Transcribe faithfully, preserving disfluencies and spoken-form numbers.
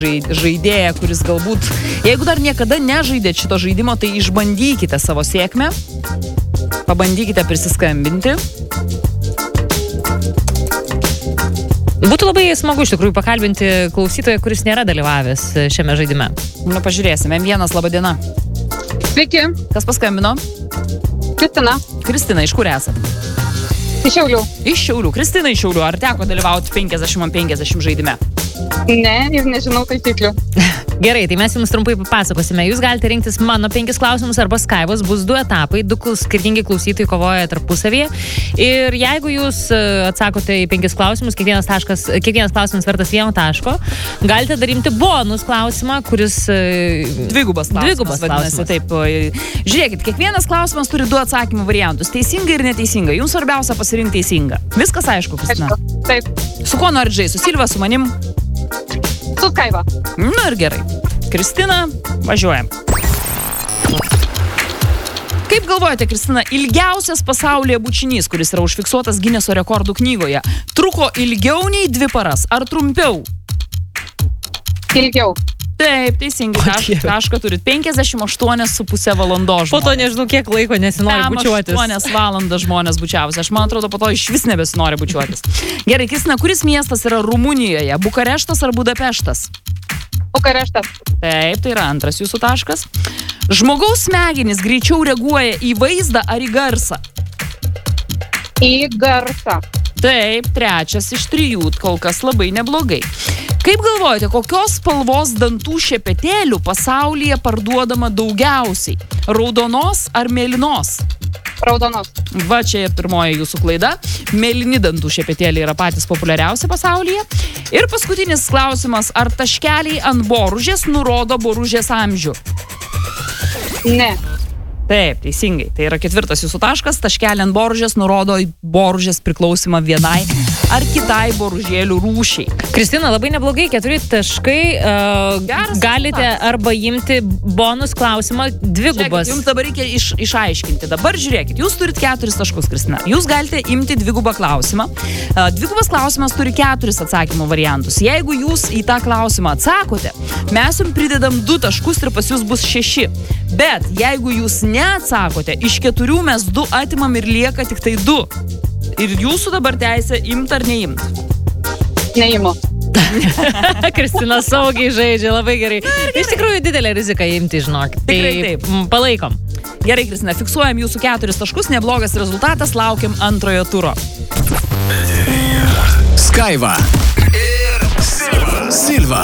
žaidėją, kuris galbūt, jeigu dar niekada nežaidėt šito žaidimo, tai išbandykite savo sėkmę, pabandykite prisiskambinti. Būtų labai smagu iš tikrųjų pakalbinti klausytoją, kuris nėra dalyvavęs šiame žaidime. Nu, pažiūrėsime. M vienas, laba diena. Sveiki. Kas paskambino? Kristina. Kristina, iš kur esat? Iš Šiaulių. Iš Šiaulių. Kristina iš Šiaulių. Ar teko dalyvauti penkiasdešimt ant penkiasdešimt žaidime? Ne, ir nežinau taisyklių. Gerai, tai mes jums trumpai papasakosime. Jūs galite rinktis mano penkis klausimus arba Skaivos. Bus du etapai, du skirtingi klausytojai kovoja tarpusavyje. Ir jeigu jūs atsakote į penkis klausimus, kiekvienas, taškas, kiekvienas klausimas vertas vieno taško, galite darimti bonus klausimą, kuris... Dvigubas klausimas. Dvigubas klausimas. Taip, žiūrėkit, kiekvienas klausimas turi du atsakymų variantus. Teisinga ir neteisinga. Jums svarbiausia pasirinkti teisingą. Viskas aišku, Kristina. Taip. Su kuo norit žaisti? Su Silva, su manim? Su Skaiva. Nu ir gerai. Kristina, važiuojam. Kaip galvojate, Kristina, ilgiausias pasaulyje bučinys, kuris yra užfiksuotas Gineso rekordų knygoje, truko ilgiau nei dvi paras, ar trumpiau? Ilgiau. Taip, teisingai, taš, tašką turit penkiasdešimt aštuoni su pusė valandos žmonės. Po to nežinau, kiek laiko nesinori bučiuotis. aštuonias valandas žmonės bučiavosi. Aš man atrodo, po to iš vis nebesinori bučiuotis. Gerai, Kristina, kuris miestas yra Rumunijoje? Bukareštas ar Budapeštas? Bukareštas. Taip, tai yra antras jūsų taškas. Žmogaus smegenys greičiau reaguoja į vaizdą ar į garsą? Į garsą. Taip, trečias iš trijų, kol kas labai neblogai. Kaip galvojate, kokios spalvos dantų šepetėlių pasaulyje parduodama daugiausiai? Raudonos ar mėlynos? Raudonos. Va, čia pirmoji jūsų klaida. Mėlyni dantų šepetėliai yra patys populiariausi pasaulyje. Ir paskutinis klausimas, ar taškeliai ant boružės nurodo boružės amžių? Ne. Taip, teisingai. Tai yra ketvirtas jūsų taškas. Taškelį ant boružės nurodo boružės priklausimą vienai ar kitai boružėlių rūšiai. Kristina, labai neblogai, keturi taškai. Uh, galite taškas. Arba imti bonus klausimą dvigubas. Žiūrėkit, jums dabar reikia iš, išaiškinti. Dabar žiūrėkit, jūs turit keturis taškus, Kristina. Jūs galite imti dvigubą klausimą. Uh, dvigubas klausimas turi keturis atsakymų variantus. Jeigu jūs į tą klausimą atsakote, mes jums pridedam du taškus ir pas jūs bus šeši. Bet jeigu jūs neatsakote, iš keturių mes du atimam ir lieka tik tai du. Ir jūsų dabar teisė imt ar neimt? Neimu. Kristina saugiai žaidžia, labai gerai. Iš tikrųjų didelė rizika imti, žinok. Tikrai taip. Palaikom. Gerai, Kristina, fiksuojam jūsų keturis taškus, neblogas rezultatas, laukiam antrojo turo. Skaiva ir Silva. Silva.